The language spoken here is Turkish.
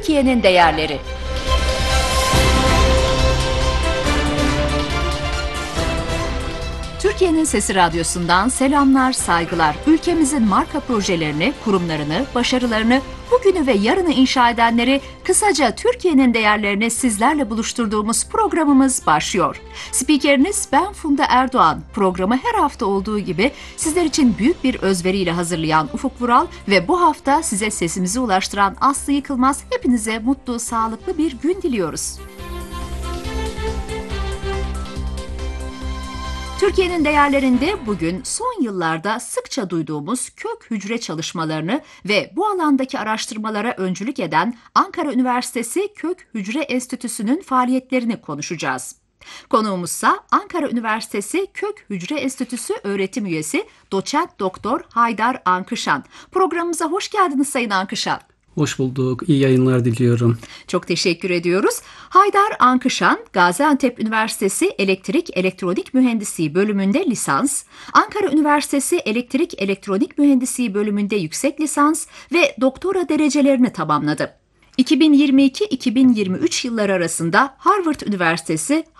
Türkiye'nin değerleri. Türkiye'nin Sesi Radyosu'ndan selamlar, saygılar. Ülkemizin marka projelerini, kurumlarını, başarılarını, bugünü ve yarını inşa edenleri, kısaca Türkiye'nin değerlerini sizlerle buluşturduğumuz programımız başlıyor. Spikeriniz ben Funda Erdoğan. Programı her hafta olduğu gibi sizler için büyük bir özveriyle hazırlayan Ufuk Vural ve bu hafta size sesimizi ulaştıran Aslı Yıkılmaz. Hepinize mutlu, sağlıklı bir gün diliyoruz. Türkiye'nin değerlerinde bugün son yıllarda sıkça duyduğumuz kök hücre çalışmalarını ve bu alandaki araştırmalara öncülük eden Ankara Üniversitesi Kök Hücre Enstitüsü'nün faaliyetlerini konuşacağız. Konuğumuzsa Ankara Üniversitesi Kök Hücre Enstitüsü öğretim üyesi Doçent Doktor Haydar Ankışan. Programımıza hoş geldiniz Sayın Ankışan. Hoş bulduk. İyi yayınlar diliyorum. Çok teşekkür ediyoruz. Haydar Ankışan, Gaziantep Üniversitesi Elektrik Elektronik Mühendisliği bölümünde lisans, Ankara Üniversitesi Elektrik Elektronik Mühendisliği bölümünde yüksek lisans ve doktora derecelerini tamamladı. 2022-2023 yılları arasında Harvard Üniversitesi